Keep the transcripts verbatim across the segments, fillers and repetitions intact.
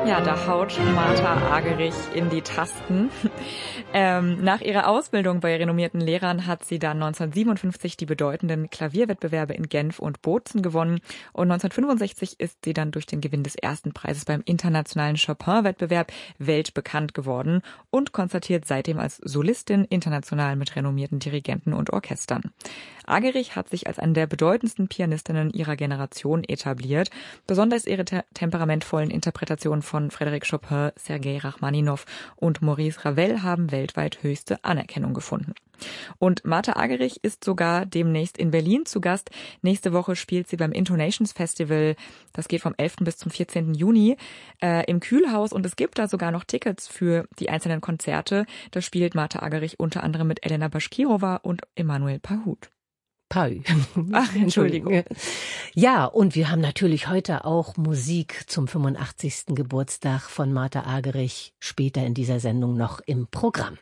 Ja, da haut Martha Argerich in die Tasten. Ähm, nach ihrer Ausbildung bei renommierten Lehrern hat sie dann neunzehnhundertsiebenundfünfzig die bedeutenden Klavierwettbewerbe in Genf und Bozen gewonnen. Und neunzehnhundertfünfundsechzig ist sie dann durch den Gewinn des ersten Preises beim internationalen Chopin-Wettbewerb weltbekannt geworden und konzertiert seitdem als Solistin international mit renommierten Dirigenten und Orchestern. Argerich hat sich als eine der bedeutendsten Pianistinnen ihrer Generation etabliert. Besonders ihre te- temperamentvollen Interpretationen von Frédéric Chopin, Sergei Rachmaninow und Maurice Ravel haben weltweit höchste Anerkennung gefunden. Und Martha Argerich ist sogar demnächst in Berlin zu Gast. Nächste Woche spielt sie beim Intonations Festival. Das geht vom elften bis zum vierzehnten Juni äh, im Kühlhaus. Und es gibt da sogar noch Tickets für die einzelnen Konzerte. Da spielt Martha Argerich unter anderem mit Elena Baschkirova und Emanuel Pahud. Pau. Ach, Entschuldigung. Ja, und wir haben natürlich heute auch Musik zum fünfundachtzigsten Geburtstag von Martha Argerich später in dieser Sendung noch im Programm.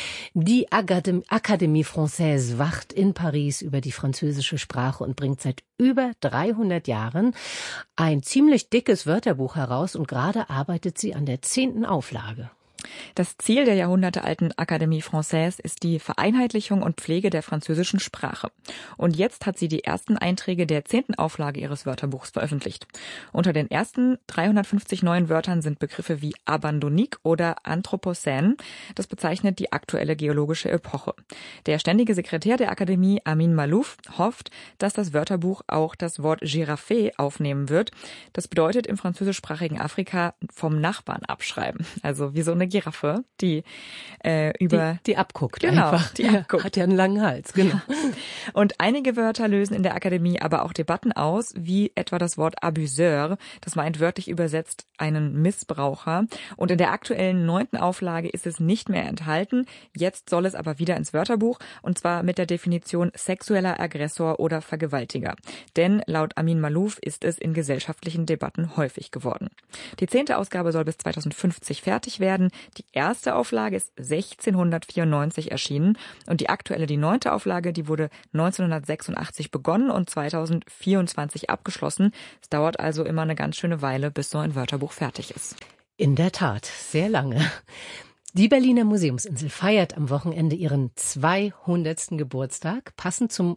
Die Académie Française wacht in Paris über die französische Sprache und bringt seit über dreihundert Jahren ein ziemlich dickes Wörterbuch heraus und gerade arbeitet sie an der zehnten Auflage. Das Ziel der jahrhundertealten Académie Française ist die Vereinheitlichung und Pflege der französischen Sprache. Und jetzt hat sie die ersten Einträge der zehnten Auflage ihres Wörterbuchs veröffentlicht. Unter den ersten dreihundertfünfzig neuen Wörtern sind Begriffe wie Abandonique oder Anthropocän. Das bezeichnet die aktuelle geologische Epoche. Der ständige Sekretär der Akademie, Amin Malouf, hofft, dass das Wörterbuch auch das Wort Giraffe aufnehmen wird. Das bedeutet im französischsprachigen Afrika vom Nachbarn abschreiben. Also wie so eine Giraffe, die äh, über... Die, die abguckt genau, einfach. Die abguckt. Hat ja einen langen Hals, genau. Ja. Und einige Wörter lösen in der Akademie aber auch Debatten aus, wie etwa das Wort Abuseur. Das meint wörtlich übersetzt einen Missbraucher. Und in der aktuellen neunten Auflage ist es nicht mehr enthalten. Jetzt soll es aber wieder ins Wörterbuch, und zwar mit der Definition sexueller Aggressor oder Vergewaltiger. Denn laut Amin Malouf ist es in gesellschaftlichen Debatten häufig geworden. Die zehnte Ausgabe soll bis zweitausendfünfzig fertig werden. Die erste Auflage ist sechzehnhundertvierundneunzig erschienen und die aktuelle, die neunte Auflage, die wurde neunzehnhundertsechsundachtzig begonnen und zweitausendvierundzwanzig abgeschlossen. Es dauert also immer eine ganz schöne Weile, bis so ein Wörterbuch fertig ist. In der Tat, sehr lange. Die Berliner Museumsinsel feiert am Wochenende ihren zweihundertsten Geburtstag, passend zum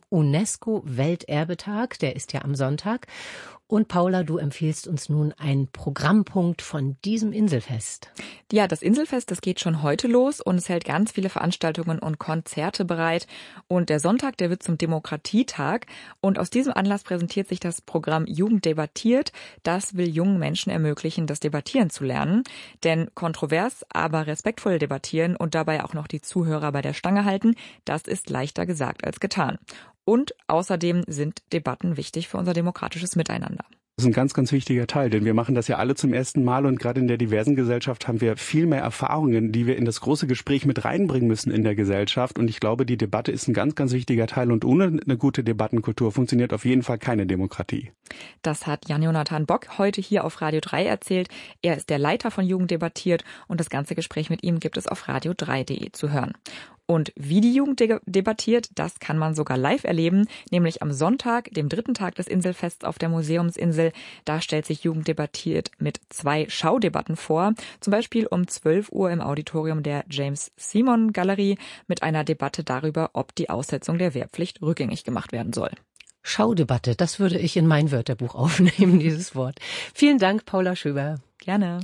UNESCO-Welterbetag, der ist ja am Sonntag. Und Paula, du empfiehlst uns nun einen Programmpunkt von diesem Inselfest. Ja, das Inselfest, das geht schon heute los und es hält ganz viele Veranstaltungen und Konzerte bereit. Und der Sonntag, der wird zum Demokratietag. Und aus diesem Anlass präsentiert sich das Programm Jugend debattiert. Das will jungen Menschen ermöglichen, das Debattieren zu lernen. Denn kontrovers, aber respektvoll debattieren und dabei auch noch die Zuhörer bei der Stange halten, das ist leichter gesagt als getan. Und außerdem sind Debatten wichtig für unser demokratisches Miteinander. Das ist ein ganz, ganz wichtiger Teil, denn wir machen das ja alle zum ersten Mal und gerade in der diversen Gesellschaft haben wir viel mehr Erfahrungen, die wir in das große Gespräch mit reinbringen müssen in der Gesellschaft. Und ich glaube, die Debatte ist ein ganz, ganz wichtiger Teil und ohne eine gute Debattenkultur funktioniert auf jeden Fall keine Demokratie. Das hat Jan-Jonathan Bock heute hier auf Radio drei erzählt. Er ist der Leiter von Jugend debattiert und das ganze Gespräch mit ihm gibt es auf radio drei punkt de zu hören. Und wie die Jugend debattiert, das kann man sogar live erleben, nämlich am Sonntag, dem dritten Tag des Inselfests auf der Museumsinsel. Da stellt sich Jugend debattiert mit zwei Schaudebatten vor, zum Beispiel um zwölf Uhr im Auditorium der James Simon Galerie mit einer Debatte darüber, ob die Aussetzung der Wehrpflicht rückgängig gemacht werden soll. Schaudebatte, das würde ich in mein Wörterbuch aufnehmen, dieses Wort. Vielen Dank, Paula Schöber. Gerne.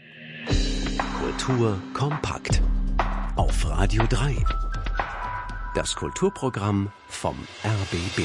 Kultur kompakt. Auf Radio drei. Das Kulturprogramm vom R B B.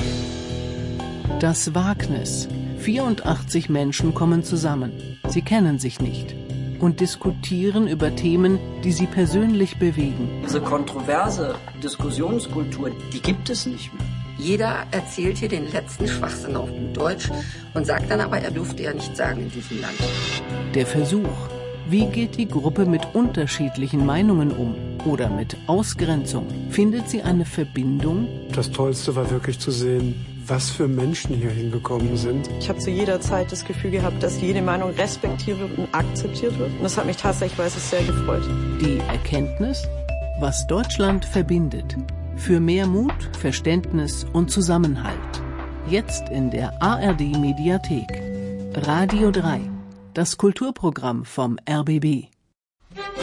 Das Wagnis. vierundachtzig Menschen kommen zusammen. Sie kennen sich nicht und diskutieren über Themen, die sie persönlich bewegen. Diese kontroverse Diskussionskultur, die gibt es nicht mehr. Jeder erzählt hier den letzten Schwachsinn auf gut Deutsch und sagt dann aber, er durfte ja nicht sagen in diesem Land. Der Versuch. Wie geht die Gruppe mit unterschiedlichen Meinungen um? Oder mit Ausgrenzung? Findet sie eine Verbindung? Das Tollste war wirklich zu sehen, was für Menschen hier hingekommen sind. Ich habe zu jeder Zeit das Gefühl gehabt, dass jede Meinung respektiert wird und akzeptiert wird. Und das hat mich tatsächlich, weiß ich, sehr gefreut. Die Erkenntnis, was Deutschland verbindet. Für mehr Mut, Verständnis und Zusammenhalt. Jetzt in der A R D Mediathek. Radio drei. Das Kulturprogramm vom R B B.